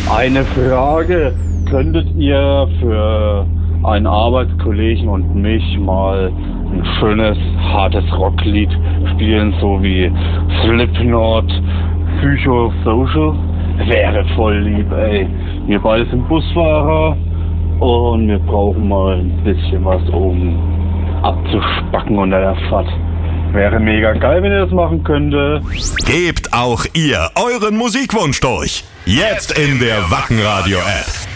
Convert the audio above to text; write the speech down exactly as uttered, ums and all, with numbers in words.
Eine Frage. Könntet ihr für einen Arbeitskollegen und mich mal ein schönes, hartes Rocklied spielen, so wie Slipknot, Psychosocial? Wäre voll lieb, ey. Wir beide sind Busfahrer und wir brauchen mal ein bisschen was, um abzuspacken unter der Fahrt. Wäre mega geil, wenn ihr das machen könntet. Gebt auch ihr euren Musikwunsch durch. Jetzt in der Wacken Radio App.